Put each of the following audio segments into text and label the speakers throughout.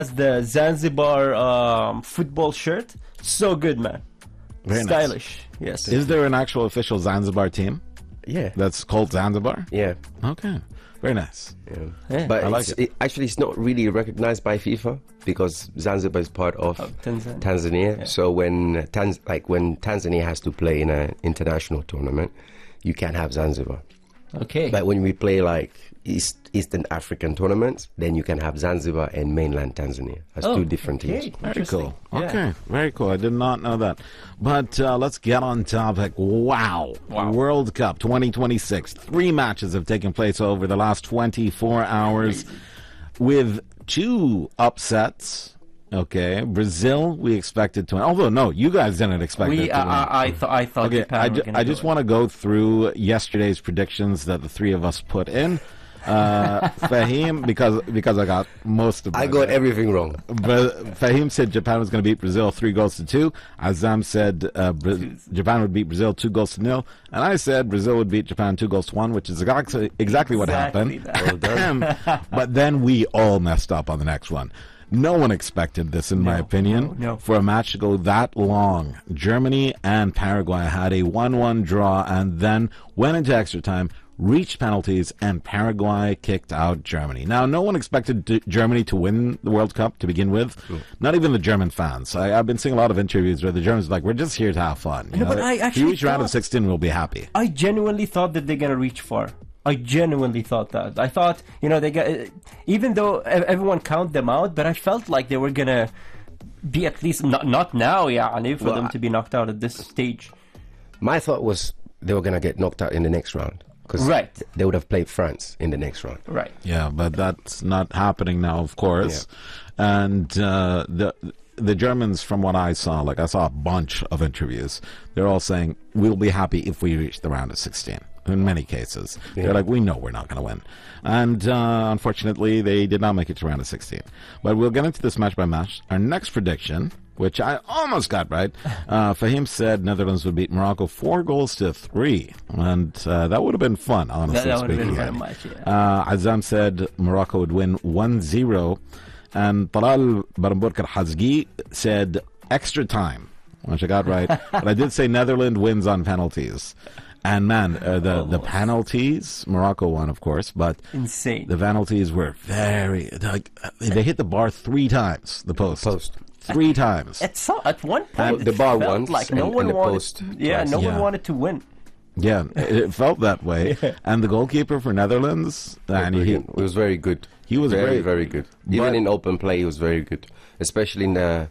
Speaker 1: the Zanzibar football shirt. So good, man.
Speaker 2: Very
Speaker 1: Stylish.
Speaker 2: nice.
Speaker 1: Yes.
Speaker 2: Is there an actual official Zanzibar team
Speaker 3: Yeah.
Speaker 2: that's called Zanzibar?
Speaker 3: Yeah.
Speaker 2: Okay. Very nice.
Speaker 3: Yeah.
Speaker 1: Yeah.
Speaker 3: But
Speaker 2: I like
Speaker 3: actually, it's not really recognized by FIFA because Zanzibar is part of
Speaker 1: Tanzania.
Speaker 3: Tanzania.
Speaker 1: Yeah.
Speaker 3: So when Tanzania has to play in an international tournament, you can't have Zanzibar.
Speaker 1: Okay.
Speaker 3: But when we play like Eastern African tournaments, then you can have Zanzibar and mainland Tanzania as two different teams.
Speaker 2: Very
Speaker 1: Interesting.
Speaker 2: cool.
Speaker 1: Yeah.
Speaker 2: Okay, very cool. I did not know that. But let's get on topic. Wow. World Cup 2026. 3 matches have taken place over the last 24 hours with 2 upsets. Okay, Brazil, we expected to win. Although, no, you guys didn't expect it to win.
Speaker 1: I thought
Speaker 2: Okay,
Speaker 1: Japan were gonna
Speaker 2: I
Speaker 1: do
Speaker 2: just
Speaker 1: it.
Speaker 2: want to go through yesterday's predictions that the 3 of us put in. Fahim, because I got most of them.
Speaker 3: I got everything wrong.
Speaker 2: Fahim said Japan was going to beat Brazil 3-2. Azam said Japan would beat Brazil 2-0. And I said Brazil would beat Japan 2-1, which is exactly what happened.
Speaker 3: Well done.
Speaker 2: But then we all messed up on the next one. No one expected this, in my opinion,
Speaker 1: no.
Speaker 2: for a match to go that long. Germany and Paraguay had a 1-1 draw and then went into extra time, reached penalties, and Paraguay kicked out Germany. Now, no one expected Germany to win the World Cup to begin with. Not even the German fans. I've been seeing a lot of interviews where the Germans are like, we're just here to have fun. You know?
Speaker 1: but I
Speaker 2: if
Speaker 1: actually
Speaker 2: you reach round of
Speaker 1: thought-
Speaker 2: 16, we'll be happy.
Speaker 1: I genuinely thought that they're gonna reach far. I genuinely thought that. I thought, they got, even though everyone count them out, but I felt like they were gonna be at least not now, for them to be knocked out at this stage.
Speaker 3: My thought was they were going to get knocked out in the next round because
Speaker 1: Right.
Speaker 3: they would have played France in the next round.
Speaker 1: Right.
Speaker 2: Yeah, but that's not happening now, of course. And the Germans, from what I saw, I saw a bunch of interviews. They're all saying, we'll be happy if we reach the round of 16. In many cases. They're like, we know we're not going to win. And unfortunately, they did not make it to round of 16. But we'll get into this match by match. Our next prediction, which I almost got right, Fahim said Netherlands would beat Morocco 4-3. And that would have been fun, honestly
Speaker 1: That would have
Speaker 2: speaking.
Speaker 1: been fun match, yeah.
Speaker 2: Azam said Morocco would win 1-0. And Talal Baramburkar Hazgi said extra time, which I got right. But I did say Netherlands wins on penalties. And man, the penalties, Morocco won, of course, but
Speaker 1: Insane.
Speaker 2: the penalties were very, they hit the bar 3 times, the post. 3 times.
Speaker 1: At one point,
Speaker 3: The
Speaker 1: it
Speaker 3: bar
Speaker 1: felt
Speaker 3: once
Speaker 1: like no
Speaker 3: and
Speaker 1: one
Speaker 3: the
Speaker 1: wanted.
Speaker 3: post
Speaker 1: Yeah,
Speaker 3: twice.
Speaker 1: no
Speaker 2: Yeah.
Speaker 1: one wanted to win.
Speaker 2: Yeah, it felt that way. And the goalkeeper for Netherlands, and
Speaker 3: It was very good.
Speaker 2: He was
Speaker 3: very,
Speaker 2: great.
Speaker 3: very good.
Speaker 2: But-
Speaker 3: Even in open play, he was very good, especially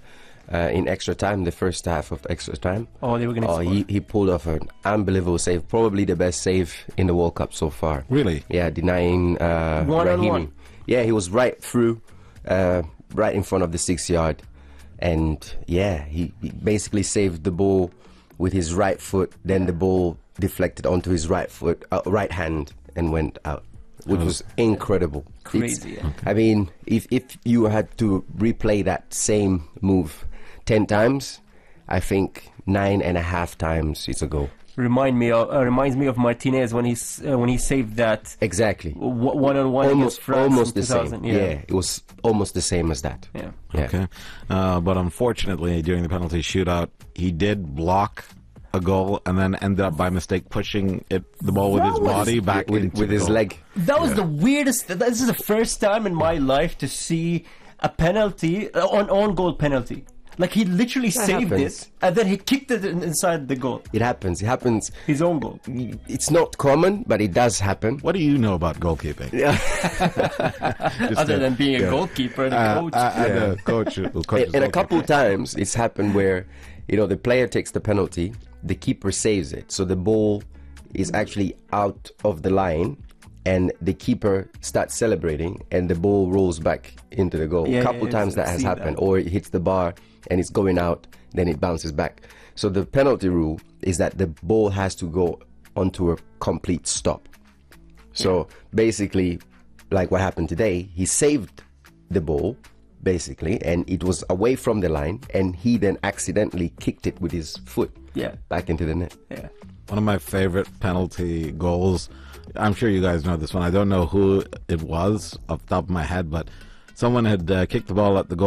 Speaker 3: in extra time, the first half of extra time.
Speaker 1: Oh, they were going to score.
Speaker 3: He pulled off an unbelievable save, probably the best save in the World Cup so far.
Speaker 2: Really?
Speaker 3: Yeah, denying
Speaker 1: One-on-one.
Speaker 3: Rahimi. Yeah, he was right through, right in front of the 6-yard. And yeah, he basically saved the ball with his right foot. Then the ball deflected onto his right foot, right hand, and went out, which was incredible.
Speaker 1: Crazy, yeah.
Speaker 3: I mean, if you had to replay that same move 10 times, I think 9.5 times it's a goal.
Speaker 1: Reminds me of Martinez when he saved that
Speaker 3: Exactly.
Speaker 1: one-on-one against France
Speaker 3: almost
Speaker 1: in
Speaker 3: the
Speaker 1: 2000.
Speaker 3: same. Yeah, it was almost the same as that.
Speaker 1: Yeah.
Speaker 3: Yeah.
Speaker 2: Okay. But unfortunately, during the penalty shootout, he did block a goal and then ended up by mistake pushing the ball with his body back into
Speaker 3: with
Speaker 2: the
Speaker 3: his
Speaker 2: goal.
Speaker 3: leg.
Speaker 1: That was the weirdest. This is the first time in my life to see a penalty, on goal penalty. Like he literally saved
Speaker 3: happens.
Speaker 1: it and then he kicked it inside the goal.
Speaker 3: It happens. It happens.
Speaker 1: His own goal.
Speaker 3: It's not common, but it does happen.
Speaker 2: What do you know about goalkeeping?
Speaker 1: Other than being a goalkeeper and a coach.
Speaker 2: Coach.
Speaker 3: And a couple times it's happened where, the player takes the penalty, the keeper saves it. So the ball is actually out of the line and the keeper starts celebrating and the ball rolls back into the goal.
Speaker 1: Yeah,
Speaker 3: a couple
Speaker 1: yeah,
Speaker 3: times
Speaker 1: I've
Speaker 3: that has
Speaker 1: seen
Speaker 3: happened.
Speaker 1: that.
Speaker 3: Or it hits the bar and it's going out, then it bounces back. So the penalty rule is that the ball has to go onto a complete stop. So basically, like what happened today, he saved the ball, basically, and it was away from the line, and he then accidentally kicked it with his foot back into the net.
Speaker 1: Yeah.
Speaker 2: One of my favorite penalty goals, I'm sure you guys know this one. I don't know who it was off the top of my head, but someone had kicked the ball at the goal.